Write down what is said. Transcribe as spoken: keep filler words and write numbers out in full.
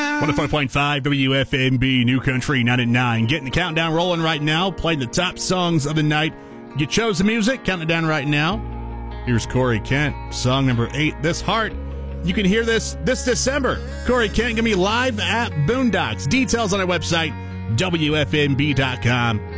one oh five point five W F M B New Country nine at nine. Getting the countdown rolling right now. Playing the top songs of the night. You chose the music. Counting it down right now. Here's Corey Kent. Song number eight, This Heart. You can hear this this December. Corey Kent going to be live at Boondocks. Details on our website, W F M B dot com.